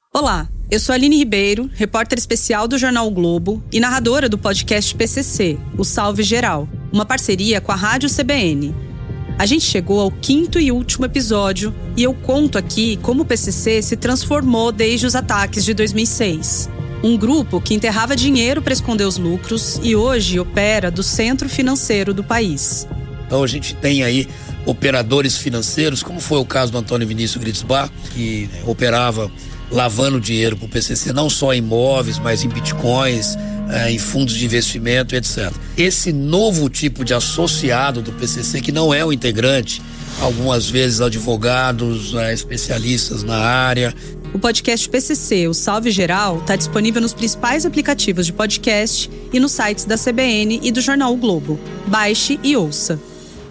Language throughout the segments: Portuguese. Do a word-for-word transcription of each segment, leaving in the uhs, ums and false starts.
Olá, eu sou a Aline Ribeiro, repórter especial do Jornal o Globo e narradora do podcast P C C, o Salve Geral, uma parceria com a Rádio C B N. A gente chegou ao quinto e último episódio e eu conto aqui como o P C C se transformou desde os ataques de dois mil e seis. Um grupo que enterrava dinheiro para esconder os lucros e hoje opera do centro financeiro do país. Então a gente tem aí operadores financeiros, como foi o caso do Antônio Vinícius Gritzbach, que operava lavando dinheiro para o P C C, não só em imóveis, mas em bitcoins, eh, em fundos de investimento, etcétera. Esse novo tipo de associado do P C C, que não é o integrante, algumas vezes advogados, eh, especialistas na área. O podcast P C C, o Salve Geral, está disponível nos principais aplicativos de podcast e nos sites da C B N e do Jornal o Globo. Baixe e ouça.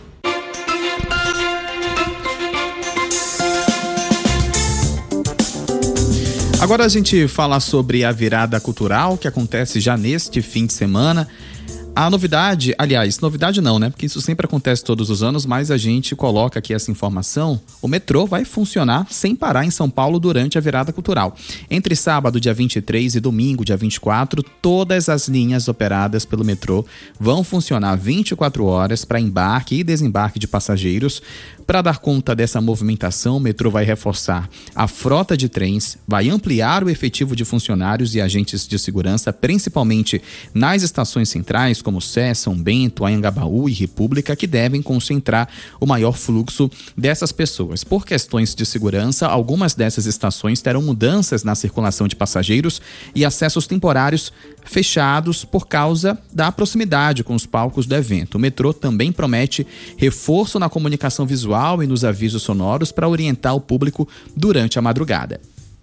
Agora a gente fala sobre a virada cultural que acontece já neste fim de semana. A novidade, aliás, novidade não, né? Porque isso sempre acontece todos os anos, mas a gente coloca aqui essa informação. O metrô vai funcionar sem parar em São Paulo durante a virada cultural. Entre sábado, dia vinte e três, e domingo, dia vinte e quatro, todas as linhas operadas pelo metrô vão funcionar vinte e quatro horas para embarque e desembarque de passageiros. Para dar conta dessa movimentação, o metrô vai reforçar a frota de trens, vai ampliar o efetivo de funcionários e agentes de segurança, principalmente nas estações centrais, como Sé, São Bento, Anhangabaú e República, que devem concentrar o maior fluxo dessas pessoas. Por questões de segurança, algumas dessas estações terão mudanças na circulação de passageiros e acessos temporários fechados por causa da proximidade com os palcos do evento. O metrô também promete reforço na comunicação visual e nos avisos sonoros para orientar o público durante a madrugada.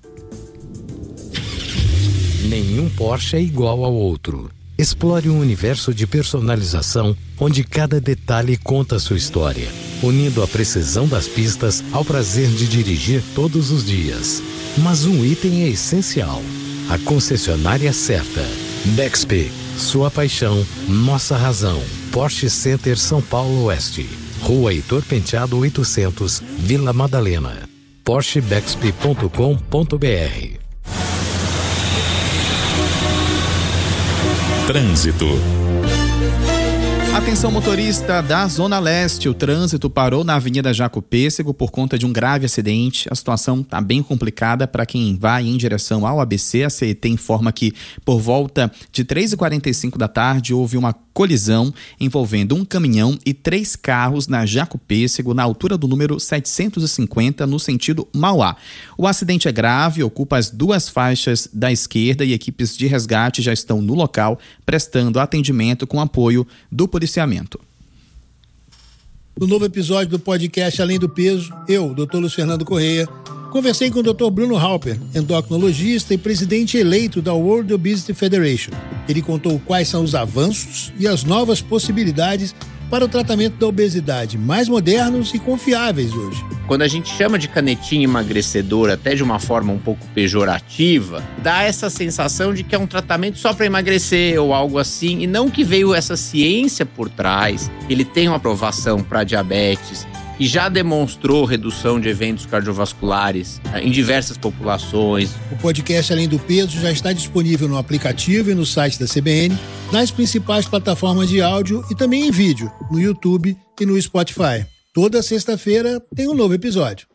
Nenhum Porsche é igual ao outro. Explore um universo de personalização onde cada detalhe conta sua história, unindo a precisão das pistas ao prazer de dirigir todos os dias. Mas um item é essencial: a concessionária certa. Bexp, sua paixão, nossa razão. Porsche Center São Paulo Oeste, Rua Heitor Penteado oitocentos, Vila Madalena. Porsche Bexp ponto com ponto b r. Trânsito. Atenção motorista da Zona Leste, o trânsito parou na Avenida Jaco Pêssego por conta de um grave acidente. A situação está bem complicada para quem vai em direção ao A B C. A C E T informa que por volta de três e quarenta e cinco da tarde houve uma colisão envolvendo um caminhão e três carros na Jaco Pêssego, na altura do número setecentos e cinquenta, no sentido Mauá. O acidente é grave, ocupa as duas faixas da esquerda e equipes de resgate já estão no local, prestando atendimento com apoio do policiamento. No novo episódio do podcast Além do Peso, eu, doutor Luiz Fernando Correia, conversei com o doutor Bruno Halper, endocrinologista e presidente eleito da World Obesity Federation. Ele contou quais são os avanços e as novas possibilidades para o tratamento da obesidade, mais modernos e confiáveis hoje. Quando a gente chama de canetinha emagrecedora, até de uma forma um pouco pejorativa, dá essa sensação de que é um tratamento só para emagrecer ou algo assim, e não que veio essa ciência por trás. Ele tem uma aprovação para diabetes e já demonstrou redução de eventos cardiovasculares em diversas populações. O podcast Além do Peso já está disponível no aplicativo e no site da C B N, nas principais plataformas de áudio e também em vídeo, no YouTube e no Spotify. Toda sexta-feira tem um novo episódio.